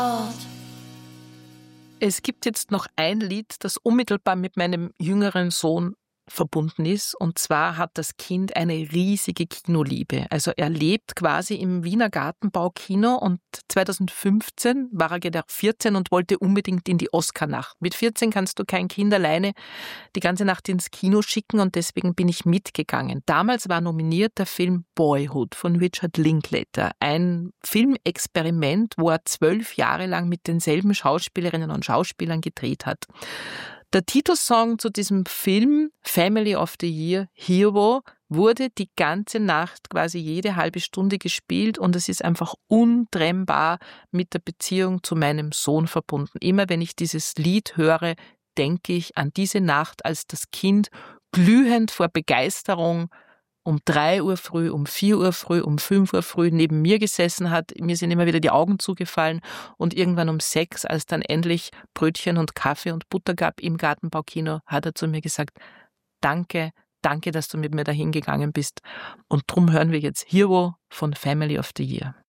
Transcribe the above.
Es gibt jetzt noch ein Lied, das unmittelbar mit meinem jüngeren Sohn verbunden ist. Und zwar hat das Kind eine riesige Kinoliebe. Also er lebt quasi im Wiener Gartenbaukino und 2015 war er gerade 14 und wollte unbedingt in die Oscarnacht. Mit 14 kannst du kein Kind alleine die ganze Nacht ins Kino schicken und deswegen bin ich mitgegangen. Damals war nominiert der Film Boyhood von Richard Linklater. Ein Filmexperiment, wo er 12 Jahre lang mit denselben Schauspielerinnen und Schauspielern gedreht hat. Der Titelsong zu diesem Film, Family of the Year, Hero, wurde die ganze Nacht quasi jede halbe Stunde gespielt und es ist einfach untrennbar mit der Beziehung zu meinem Sohn verbunden. Immer wenn ich dieses Lied höre, denke ich an diese Nacht, als das Kind glühend vor Begeisterung um 3 Uhr früh, um 4 Uhr früh, um 5 Uhr früh neben mir gesessen hat. Mir sind immer wieder die Augen zugefallen und irgendwann um 6, als dann endlich Brötchen und Kaffee und Butter gab im Gartenbaukino, hat er zu mir gesagt, danke, dass du mit mir dahin gegangen bist. Und drum hören wir jetzt Hero von Family of the Year.